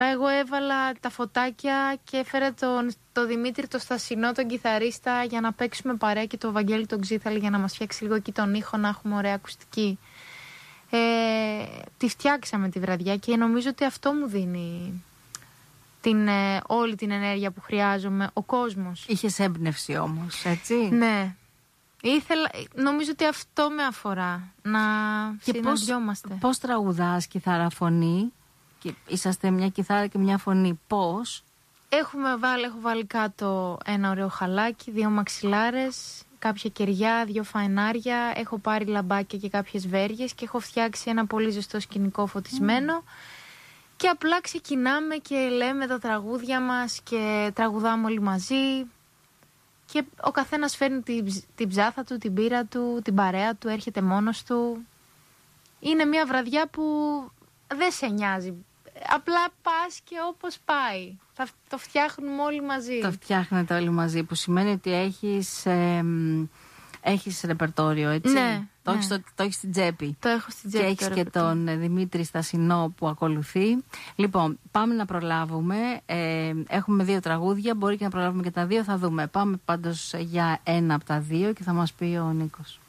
Εγώ έβαλα τα φωτάκια και έφερα τον Δημήτρη το Στασινό, τον κιθαρίστα, για να παίξουμε παρέα, και το Βαγγέλη τον Ξύθαλη για να μας φτιάξει λίγο εκεί τον ήχο, να έχουμε ωραία ακουστική. Τη φτιάξαμε τη βραδιά και νομίζω ότι αυτό μου δίνει όλη την ενέργεια που χρειάζομαι, ο κόσμος. Είχες έμπνευση όμως, έτσι? Ναι. Νομίζω ότι αυτό με αφορά, να συναντιόμαστε. Πώς τραγουδάς κιθάρα φωνή? Και είσαστε μια κιθάρα και μια φωνή. Πώς? Έχω βάλει κάτω ένα ωραίο χαλάκι, 2 μαξιλάρες, κάποια κεριά, 2 φαενάρια. Έχω πάρει λαμπάκια και κάποιες βέργες και έχω φτιάξει ένα πολύ ζεστό σκηνικό φωτισμένο. Και απλά ξεκινάμε και λέμε τα τραγούδια μας και τραγουδάμε όλοι μαζί. Και ο καθένας φέρνει την ψάθα του, την πύρα του, την παρέα του, έρχεται μόνος του. Είναι μια βραδιά που δεν σε νοιάζει. Απλά πας και όπως πάει. Το φτιάχνουμε όλοι μαζί. Το φτιάχνετε όλοι μαζί, που σημαίνει ότι έχεις ρεπερτόριο, έτσι? Ναι. Το έχεις στην τσέπη. Το έχω στην τσέπη. Και έχεις και τον Δημήτρη Στασινό που ακολουθεί. Λοιπόν, πάμε να προλάβουμε. Έχουμε 2 τραγούδια. Μπορεί και να προλάβουμε και τα 2, θα δούμε. Πάμε πάντως για ένα από τα 2 και θα μας πει ο Νίκος.